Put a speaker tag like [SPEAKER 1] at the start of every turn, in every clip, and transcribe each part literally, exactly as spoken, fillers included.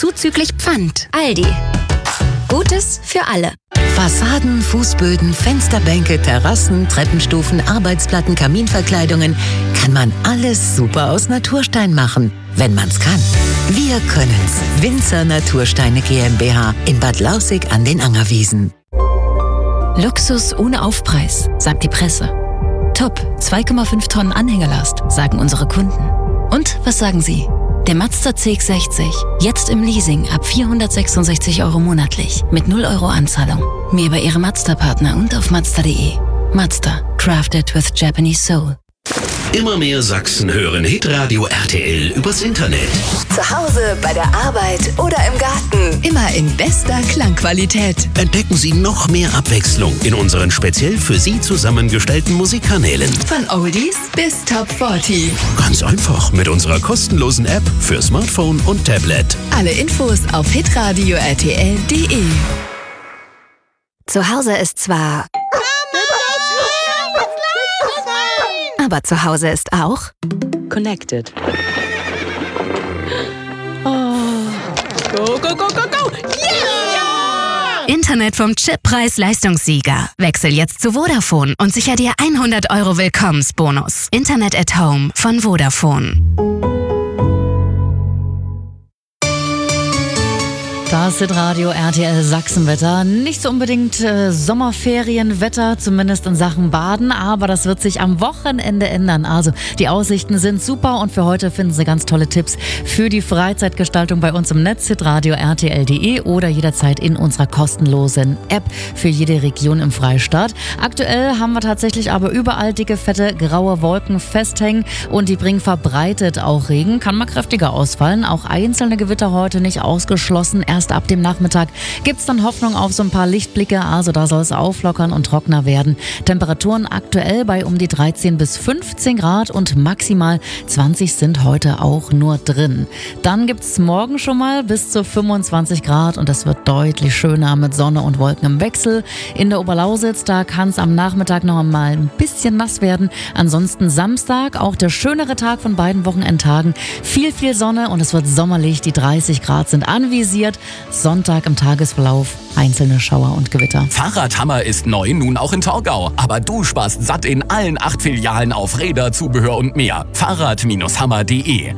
[SPEAKER 1] zuzüglich Pfand. Aldi. Gutes für alle.
[SPEAKER 2] Fassaden, Fußböden, Fensterbänke, Terrassen, Treppenstufen, Arbeitsplatten, Kaminverkleidungen. Kann man alles super aus Naturstein machen, wenn man's kann. Wir können's. Winzer Natursteine GmbH in Bad Lausick an den Angerwiesen.
[SPEAKER 3] Luxus ohne Aufpreis, sagt die Presse. Top, zwei Komma fünf Tonnen Anhängerlast, sagen unsere Kunden. Und was sagen Sie? Der Mazda C X sechzig, jetzt im Leasing ab vierhundertsechsundsechzig Euro monatlich, mit null Euro Anzahlung. Mehr bei Ihrem Mazda-Partner und auf mazda punkt de. Mazda, crafted with Japanese soul.
[SPEAKER 4] Immer mehr Sachsen hören Hitradio R T L übers Internet.
[SPEAKER 5] Zu Hause, bei der Arbeit oder im Garten.
[SPEAKER 6] Immer in bester Klangqualität.
[SPEAKER 4] Entdecken Sie noch mehr Abwechslung in unseren speziell für Sie zusammengestellten Musikkanälen.
[SPEAKER 6] Von Oldies bis Top vierzig.
[SPEAKER 4] Ganz einfach mit unserer kostenlosen App für Smartphone und Tablet.
[SPEAKER 6] Alle Infos auf hitradio r t l punkt de.
[SPEAKER 1] Zu Hause ist zwar... Aber zu Hause ist auch...
[SPEAKER 2] Connected.
[SPEAKER 6] Oh. Go, go, go, go, go! Yeah!
[SPEAKER 1] Internet vom Chippreis-Leistungssieger. Wechsel jetzt zu Vodafone und sicher dir hundert Euro Willkommensbonus. Internet at Home von Vodafone.
[SPEAKER 7] Das Hitradio R T L Sachsenwetter. Nicht so unbedingt äh, Sommerferienwetter, zumindest in Sachen Baden, aber das wird sich am Wochenende ändern. Also die Aussichten sind super und für heute finden Sie ganz tolle Tipps für die Freizeitgestaltung bei uns im Netz, hitradio r t l punkt de oder jederzeit in unserer kostenlosen App für jede Region im Freistaat. Aktuell haben wir tatsächlich aber überall dicke, fette, graue Wolken festhängen und die bringen verbreitet auch Regen. Kann mal kräftiger ausfallen. Auch einzelne Gewitter heute nicht ausgeschlossen. Erst ab dem Nachmittag gibt es dann Hoffnung auf so ein paar Lichtblicke, also da soll es auflockern und trockener werden. Temperaturen aktuell bei um die dreizehn bis fünfzehn Grad und maximal zwanzig sind heute auch nur drin. Dann gibt es morgen schon mal bis zu fünfundzwanzig Grad und das wird deutlich schöner mit Sonne und Wolken im Wechsel. In der Oberlausitz, da kann es am Nachmittag noch mal ein bisschen nass werden. Ansonsten Samstag, auch der schönere Tag von beiden Wochenendtagen. Viel, viel Sonne und es wird sommerlich. Die dreißig Grad sind anvisiert. Sonntag im Tagesverlauf einzelne Schauer und Gewitter.
[SPEAKER 8] Fahrradhammer ist neu, nun auch in Torgau. Aber du sparst satt in allen acht Filialen auf Räder, Zubehör und mehr. Fahrrad Hammer punkt de.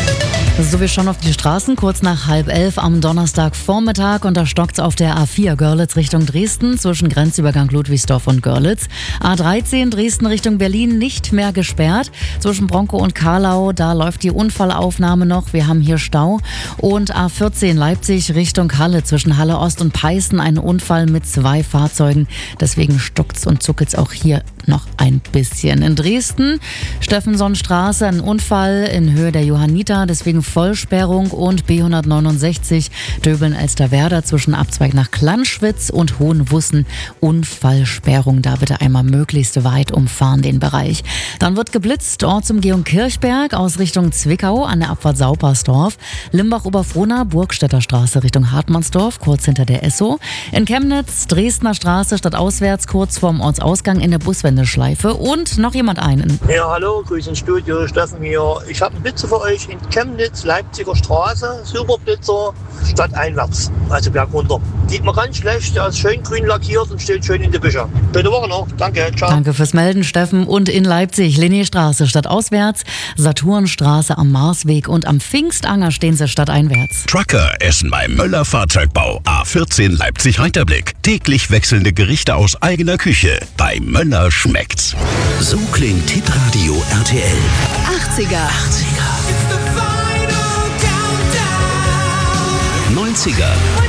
[SPEAKER 7] So, wir schauen auf die Straßen, kurz nach halb elf am Donnerstagvormittag und da stockt's auf der A vier Görlitz Richtung Dresden zwischen Grenzübergang Ludwigsdorf und Görlitz. A dreizehn Dresden Richtung Berlin nicht mehr gesperrt. Zwischen Bronkow und Karlau, da läuft die Unfallaufnahme noch. Wir haben hier Stau. Und A vierzehn Leipzig Richtung Halle zwischen Halle Ost und Peißen ein Unfall mit zwei Fahrzeugen. Deswegen stockt's und zuckelt's auch hier noch ein bisschen. In Dresden, Steffensonstraße, ein Unfall in Höhe der Johanniter, deswegen Vollsperrung und B hundertneunundsechzig Döbeln-Elsterwerda zwischen Abzweig nach Klanschwitz und Hohenwussen Unfallsperrung. Da bitte einmal möglichst weit umfahren den Bereich. Dann wird geblitzt Ortsumgehung Kirchberg aus Richtung Zwickau an der Abfahrt Saupersdorf. Limbach-Oberfrohna, Burgstädter Straße Richtung Hartmannsdorf, kurz hinter der Esso. In Chemnitz, Dresdner Straße stadtauswärts, kurz vorm Ortsausgang in der Buswendeschleife. Und noch jemand einen.
[SPEAKER 9] Ja, hallo, grüß ins Studio, Steffen hier. Ich habe einen Blitzer für euch in Chemnitz. Leipziger Straße, Superblitzer, stadteinwärts, also bergunter. Sieht man ganz schlecht, der ist schön grün lackiert und steht schön in der Büsche. Schöne Woche noch, danke, ciao.
[SPEAKER 7] Danke fürs Melden, Steffen. Und in Leipzig, Linnéstraße stadtauswärts, Saturnstraße am Marsweg und am Pfingstanger stehen sie stadteinwärts.
[SPEAKER 4] Trucker essen beim Möller Fahrzeugbau. A vierzehn Leipzig-Reiterblick. Täglich wechselnde Gerichte aus eigener Küche. Bei Möller schmeckt's. So klingt Hitradio R T L.
[SPEAKER 6] achtziger.
[SPEAKER 4] achtziger. neunziger.